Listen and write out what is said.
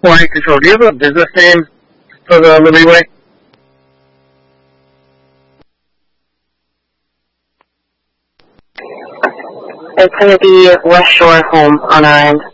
Quality Control. Do you have a business name for the Liberty Way? It's going to be West Shore Home on our end.